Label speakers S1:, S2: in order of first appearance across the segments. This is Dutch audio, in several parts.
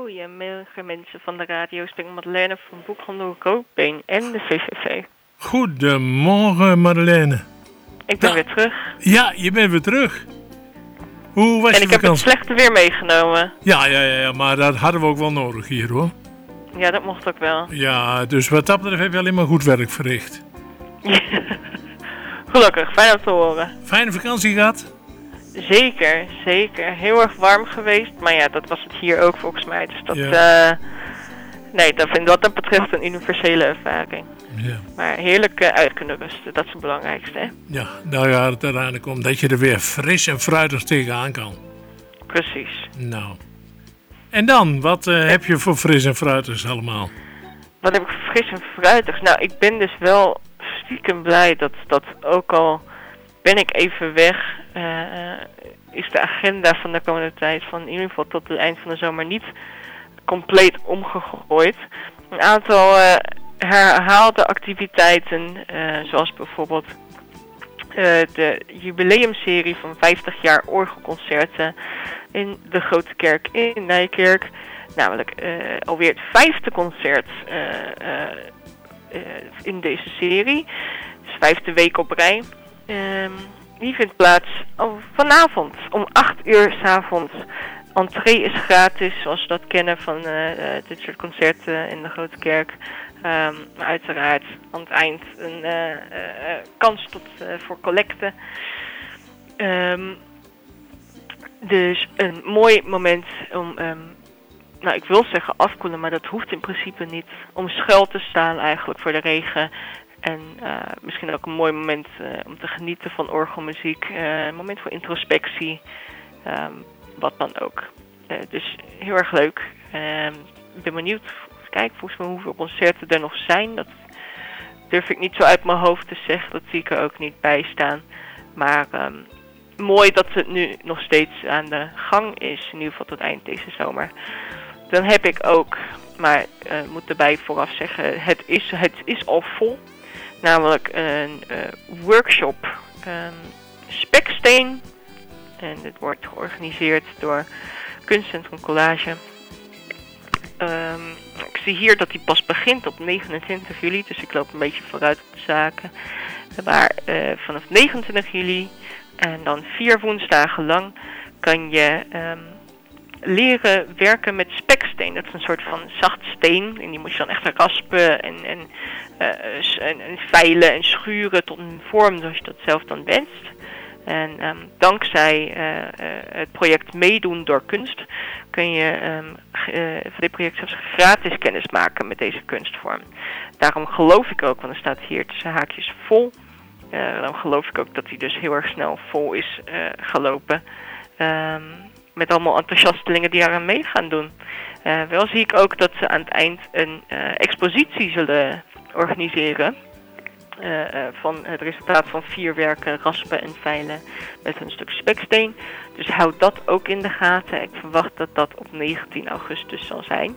S1: Goedemorgen mensen van de radio. Ik ben Madeleine van Boekhandel Roodbeen en de VVV.
S2: Goedemorgen Madeleine.
S1: Ik ben weer terug.
S2: Ja, je bent weer terug. Hoe was je vakantie?
S1: En ik heb het slechte weer meegenomen.
S2: Ja, maar dat hadden we ook wel nodig hier hoor.
S1: Ja, dat mocht ook wel.
S2: Ja, dus wat dat betreft heb je alleen maar goed werk verricht.
S1: Gelukkig, fijn om te horen.
S2: Fijne vakantie gehad?
S1: Zeker. Heel erg warm geweest. Maar ja, dat was het hier ook volgens mij. Dus dat, nee, dat vind ik wat dat betreft een universele ervaring.
S2: Ja.
S1: Maar heerlijk uit kunnen rusten, dat is het belangrijkste. Hè?
S2: Ja, nou ja, het uiteindelijk om dat je er weer fris en fruitig tegenaan kan.
S1: Precies.
S2: Nou. En dan, wat heb je voor fris en fruitigs allemaal?
S1: Wat heb ik voor fris en fruitigs? Nou, ik ben dus wel stiekem blij dat ook al ben ik even weg, is de agenda van de komende tijd van in ieder geval tot het eind van de zomer niet compleet omgegooid. Een aantal herhaalde activiteiten, zoals bijvoorbeeld de jubileumserie van 50 jaar orgelconcerten in de Grote Kerk in Nijkerk. Namelijk alweer het 5e concert in deze serie. Dus 5e week op rij. Die vindt plaats vanavond om 8 uur 's avonds. Entree is gratis, zoals we dat kennen van dit soort concerten in de Grote Kerk. Maar uiteraard aan het eind een kans voor collecte. Dus een mooi moment om, nou ik wil zeggen afkoelen, maar dat hoeft in principe niet. Om schuil te staan eigenlijk voor de regen. En misschien ook een mooi moment om te genieten van orgelmuziek. Een moment voor introspectie. Wat dan ook. Dus heel erg leuk. Ik ben benieuwd. Kijk, volgens mij hoeveel concerten er nog zijn. Dat durf ik niet zo uit mijn hoofd te zeggen. Dat zie ik er ook niet bij staan. Maar mooi dat het nu nog steeds aan de gang is. In ieder geval tot eind deze zomer. Dan heb ik ook, maar moet erbij vooraf zeggen, het is al vol. Namelijk een workshop Speksteen. En dit wordt georganiseerd door Kunstcentrum Collage. Ik zie hier dat die pas begint op 29 juli, dus ik loop een beetje vooruit op de zaken. Maar vanaf 29 juli en dan 4 woensdagen lang kan je leren werken met speksteen. Dat is een soort van zacht steen en die moet je dan echt raspen en veilen en schuren tot een vorm zoals je dat zelf dan wenst. En dankzij het project Meedoen door Kunst kun je voor dit project zelfs gratis kennis maken met deze kunstvorm. Daarom geloof ik ook, want er staat hier tussen haakjes vol. Dan geloof ik ook dat hij dus heel erg snel vol is gelopen. Met allemaal enthousiastelingen die eraan mee gaan doen. Wel zie ik ook dat ze aan het eind een expositie zullen organiseren. Van het resultaat van 4 werken raspen en veilen met een stuk speksteen. Dus houd dat ook in de gaten. Ik verwacht dat dat op 19 augustus zal zijn.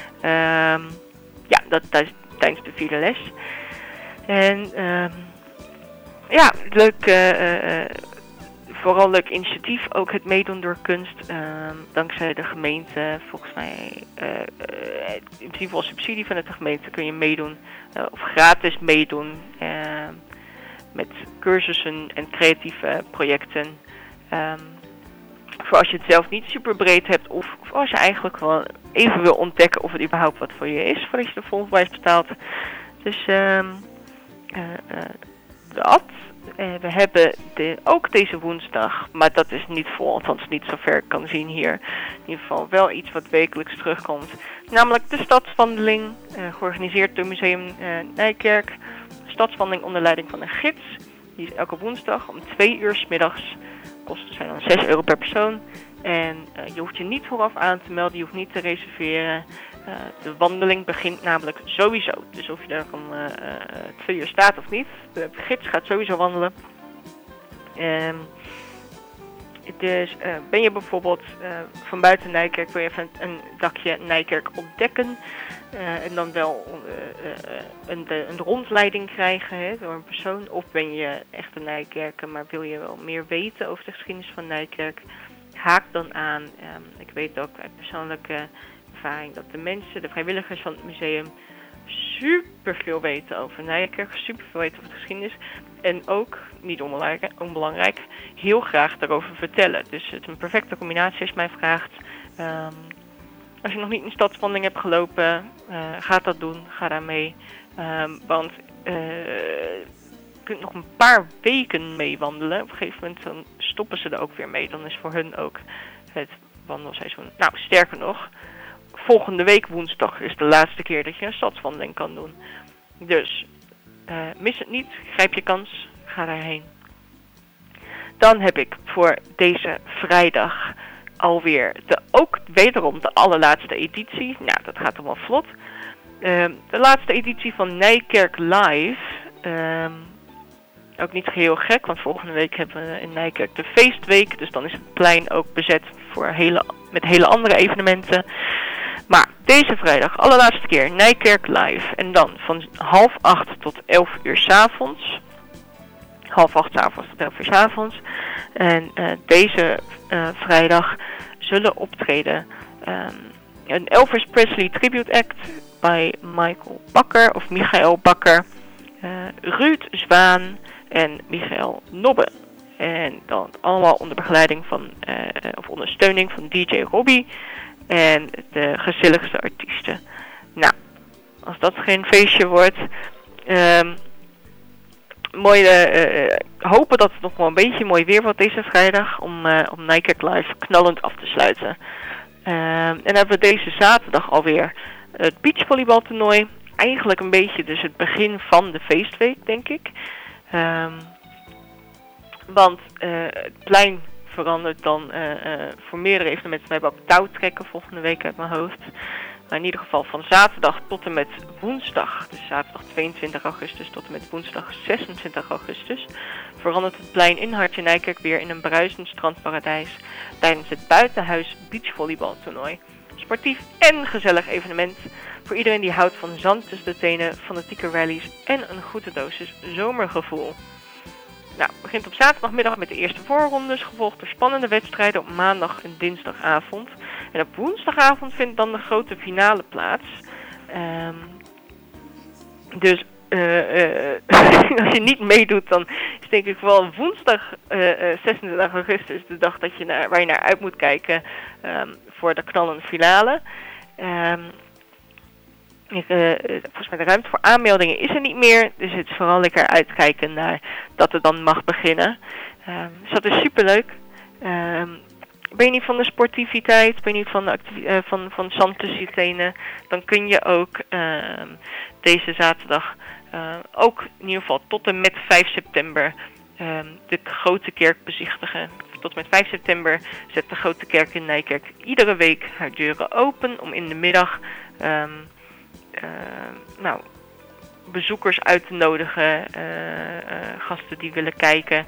S1: Ja, dat is tijdens de 4e les. En ja, leuk, vooral leuk initiatief. Ook het Meedoen door Kunst. Dankzij de gemeente, volgens mij, in principe wel subsidie van de gemeente kun je meedoen. Of gratis meedoen met cursussen en creatieve projecten. Voor als je het zelf niet super breed hebt of als je eigenlijk gewoon even wil ontdekken of het überhaupt wat voor je is voordat je de volgprijs betaalt. Dus dat. We hebben ook deze woensdag, maar dat is niet vol, althans niet zover ik kan zien hier. In ieder geval wel iets wat wekelijks terugkomt. Namelijk de stadswandeling, georganiseerd door Museum Nijkerk. Stadswandeling onder leiding van een gids. Die is elke woensdag om 2 uur 's middags. Kosten zijn dan €6 per persoon. En je hoeft je niet vooraf aan te melden, je hoeft niet te reserveren. De wandeling begint namelijk sowieso. Dus of je daar om 2 uur staat of niet, de gids gaat sowieso wandelen. Dus ben je bijvoorbeeld van buiten Nijkerk, wil je even een dagje Nijkerk ontdekken. En dan wel een rondleiding krijgen door een persoon. Of ben je echt een Nijkerker, maar wil je wel meer weten over de geschiedenis van Nijkerk. Haak dan aan. Ik weet ook uit persoonlijke ervaring dat de mensen, de vrijwilligers van het museum, super veel weten over Nijkerk, super veel weten over de geschiedenis. En ook, niet onbelangrijk, heel graag daarover vertellen. Dus het is een perfecte combinatie als je mij vraagt. Als je nog niet een stadswandeling hebt gelopen, ga dat doen, ga daar mee. Want je kunt nog een paar weken mee wandelen. Op een gegeven moment dan stoppen ze er ook weer mee. Dan is voor hun ook het wandelseizoen. Nou, sterker nog, volgende week woensdag is de laatste keer dat je een stadswandeling kan doen. Dus mis het niet, grijp je kans, ga daarheen. Dan heb ik voor deze vrijdag alweer ook wederom de allerlaatste editie. Nou, dat gaat allemaal vlot. De laatste editie van Nijkerk Live. Ook niet heel gek, want volgende week hebben we in Nijkerk de feestweek. Dus dan is het plein ook bezet met hele andere evenementen. Maar deze vrijdag, allerlaatste keer, Nijkerk Live. En dan van 7:30 tot 11:00 s'avonds. 7:30 s'avonds tot 11:00 s'avonds. En deze vrijdag zullen optreden een Elvis Presley Tribute Act bij Michael Bakker, Ruud Zwaan en Michael Nobbe. En dan allemaal onder begeleiding of ondersteuning van DJ Robbie en de gezelligste artiesten. Nou, als dat geen feestje wordt, hopen dat het nog wel een beetje mooi weer wordt deze vrijdag om Nijkerk Live knallend af te sluiten. En dan hebben we deze zaterdag alweer het beachvolleybaltoernooi. Eigenlijk een beetje dus het begin van de feestweek, denk ik. Want het plein verandert dan voor meerdere evenementen. We hebben ook touwtrekken volgende week uit mijn hoofd. Maar in ieder geval van zaterdag tot en met woensdag, dus zaterdag 22 augustus tot en met woensdag 26 augustus, verandert het plein in Hartje Nijkerk weer in een bruisend strandparadijs tijdens het buitenhuis beachvolleybaltoernooi. Sportief en gezellig evenement voor iedereen die houdt van zand tussen de tenen, fanatieke rallies en een goede dosis zomergevoel. Nou, het begint op zaterdagmiddag met de eerste voorrondes, gevolgd door spannende wedstrijden op maandag en dinsdagavond. En op woensdagavond vindt dan de grote finale plaats. Dus als je niet meedoet, dan is denk ik wel woensdag 26 augustus de dag waar je naar uit moet kijken voor de knallende finale. Volgens mij de ruimte voor aanmeldingen is er niet meer. Dus het is vooral lekker uitkijken naar dat het dan mag beginnen. Dus dat is superleuk. Ben je niet van de sportiviteit, ben je niet van zand tussen je tenen, dan kun je ook deze zaterdag ook in ieder geval tot en met 5 september de Grote Kerk bezichtigen. Tot en met 5 september zet de Grote Kerk in Nijkerk iedere week haar deuren open om in de middag bezoekers uit te nodigen, gasten die willen kijken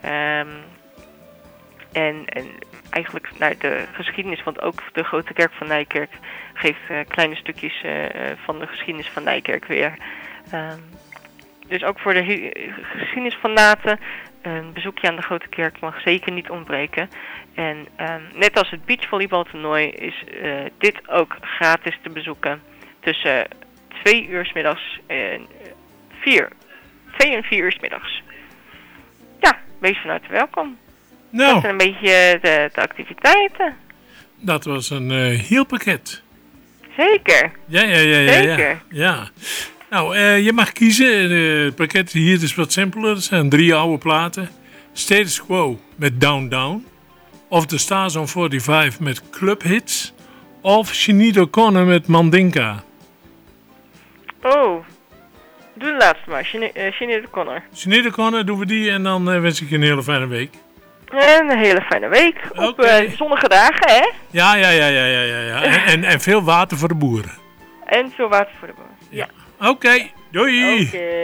S1: en eigenlijk naar de geschiedenis, want ook de Grote Kerk van Nijkerk geeft kleine stukjes van de geschiedenis van Nijkerk weer. Dus ook voor de geschiedenisfanaten, een bezoekje aan de Grote Kerk mag zeker niet ontbreken. En net als het beachvolleybaltoernooi is dit ook gratis te bezoeken tussen 2 uur 's middags en 2 en 4 uur 's middags. Ja, wees van harte welkom.
S2: Nou,
S1: dat zijn een beetje de activiteiten.
S2: Dat was een heel pakket.
S1: Zeker.
S2: Ja.
S1: Zeker.
S2: Ja. Nou, je mag kiezen. Het pakket hier is wat simpeler. Er zijn 3 oude platen. Status Quo met Down Down. Of The Stars on 45 met Club Hits. Of Sinead O'Connor met Mandinka.
S1: Oh, doe de laatste maar. Sinead O'Connor.
S2: Sinead O'Connor, doen we die en dan wens ik je een hele fijne week.
S1: En een hele fijne week. Op zonnige dagen, hè?
S2: Ja. En veel water voor de boeren.
S1: En veel water voor de boeren. Ja.
S2: Oké, doei.
S1: Oké.